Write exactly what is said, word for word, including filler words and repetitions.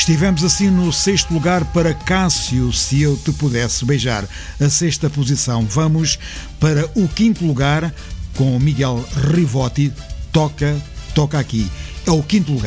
Estivemos assim no sexto lugar para Cássio, Se Eu Te Pudesse Beijar. A sexta posição. Vamos para o quinto lugar com Miguel Rivotti, Toca, Toca Aqui. É o quinto lugar.